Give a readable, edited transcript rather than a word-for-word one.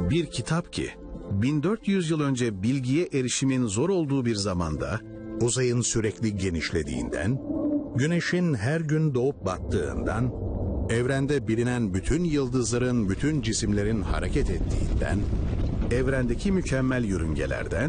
Bir kitap ki 1400 yıl önce bilgiye erişimin zor olduğu bir zamanda, uzayın sürekli genişlediğinden, güneşin her gün doğup battığından, evrende bilinen bütün yıldızların, bütün cisimlerin hareket ettiğinden, evrendeki mükemmel yörüngelerden